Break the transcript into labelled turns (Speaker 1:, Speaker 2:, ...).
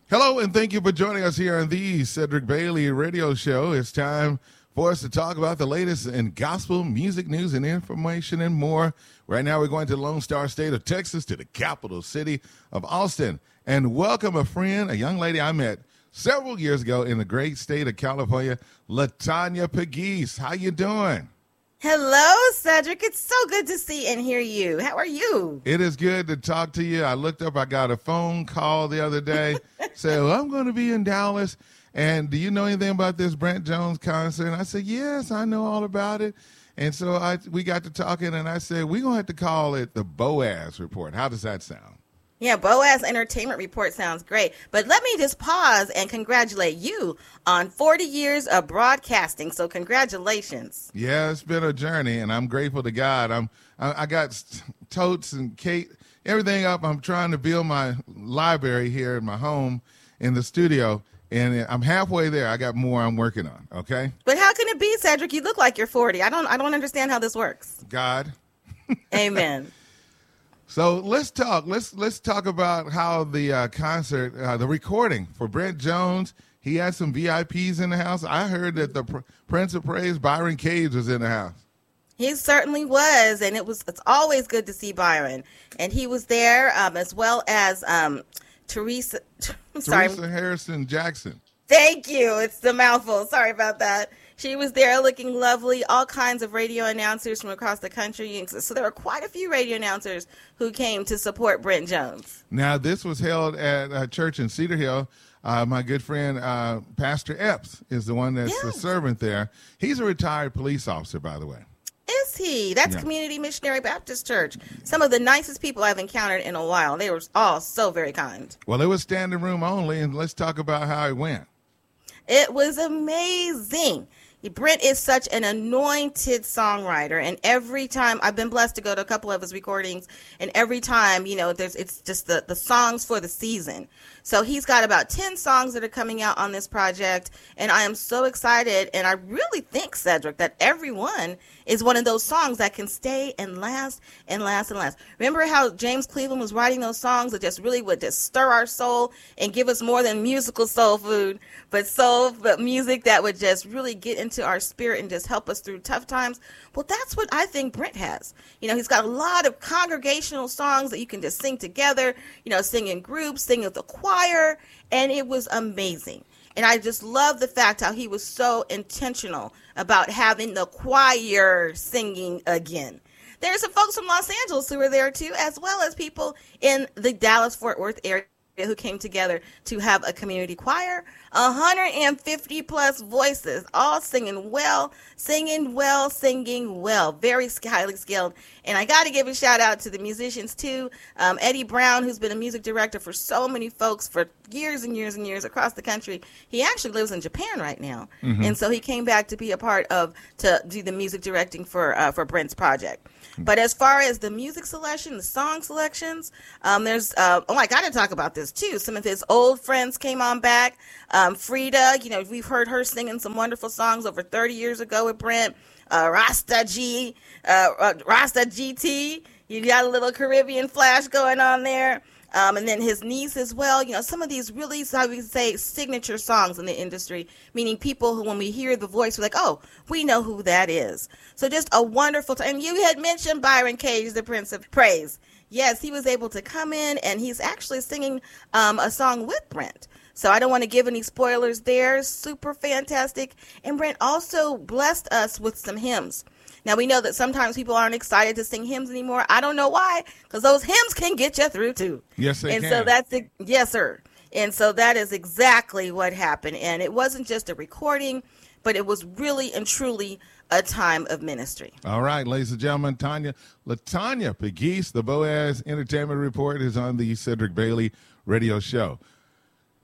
Speaker 1: Hello, and thank you for joining us here on the Cedric Bailey Radio Show. It's time for us to talk about the latest in gospel music news and information and more. Right now, we're going to the Lone Star State of Texas, to the capital city of Austin, and welcome a friend, a young lady I met several years ago in the great state of California, LaTonya Pegues. How you doing?
Speaker 2: Hello, Cedric. It's so good to see and hear you. How are you?
Speaker 1: It is good to talk to you. I looked up, I got a phone call the other day, said, well, I'm going to be in Dallas, and do you know anything about this Brent Jones concert? And I said, yes, I know all about it. And so we got to talking, and I said, we're going to have to call it the Boaz Report. How does that sound?
Speaker 2: Yeah, Boaz Entertainment Report sounds great. But let me just pause and congratulate you on 40 years of broadcasting. So congratulations.
Speaker 1: Yeah, it's been a journey, and I'm grateful to God. I got totes and cake, everything up. I'm trying to build my library here in my home in the studio, and I'm halfway there. I got more I'm working on, okay?
Speaker 2: But how can it be, Cedric? You look like you're 40. I don't understand how this works.
Speaker 1: God.
Speaker 2: Amen.
Speaker 1: So let's talk. Let's talk about how the concert, the recording for Brent Jones. He had some VIPs in the house. I heard that the Prince of Praise, Byron Cage, was in the house.
Speaker 2: He certainly was, and it's always good to see Byron. And he was there, as well as Teresa
Speaker 1: Harrison Jackson.
Speaker 2: Thank you. It's the mouthful. Sorry about that. She was there looking lovely, all kinds of radio announcers from across the country. So there were quite a few radio announcers who came to support Brent Jones.
Speaker 1: Now, this was held at a church in Cedar Hill. My good friend, Pastor Epps, is the one that's the servant there. He's a retired police officer, by the way.
Speaker 2: Is he? That's Community Missionary Baptist Church. Some of the nicest people I've encountered in a while. They were all so very kind.
Speaker 1: Well, it was standing room only, and let's talk about how it went.
Speaker 2: It was amazing. Brent is such an anointed songwriter, and every time I've been blessed to go to a couple of his recordings, and every time, it's just the songs for the season. So he's got about 10 songs that are coming out on this project, and I am so excited, and I really think, Cedric, that every one is one of those songs that can stay and last and last and last. Remember how James Cleveland was writing those songs that just really would just stir our soul and give us more than musical soul food, but music that would just really get into our spirit and just help us through tough times? Well, that's what I think Brent has. He's got a lot of congregational songs that you can just sing together, sing in groups, sing with the choir, and it was amazing. And I just love the fact how he was so intentional about having the choir singing again. There's some folks from Los Angeles who were there too, as well as people in the Dallas-Fort Worth area who came together to have a community choir, 150 plus voices, all singing well, singing well, very highly skilled. And I got to give a shout out to the musicians too. Eddie Brown, who's been a music director for so many folks for years and years and years across the country. He actually lives in Japan right now. Mm-hmm. And so he came back to be a part of, to do the music directing for Brent's project. But as far as the music selection, the song selections, there's, I got to talk about this too. Some of his old friends came on back. Frida, we've heard her singing some wonderful songs over 30 years ago with Brent. Rasta GT, you got a little Caribbean flash going on there. And then his niece as well. Some of these really, how we say, signature songs in the industry, meaning people who, when we hear the voice, we're like, oh, we know who that is. So just a wonderful time. And you had mentioned Byron Cage, the Prince of Praise. Yes, he was able to come in, and he's actually singing a song with Brent. So I don't want to give any spoilers there. Super fantastic. And Brent also blessed us with some hymns. Now, we know that sometimes people aren't excited to sing hymns anymore. I don't know why, because those hymns can get you through, too.
Speaker 1: Yes, they can.
Speaker 2: So yes, sir. And so that is exactly what happened. And it wasn't just a recording, but it was really and truly a time of ministry.
Speaker 1: All right, ladies and gentlemen, LaTonya Pegues, the Boaz Entertainment Report is on the Cedric Bailey Radio Show.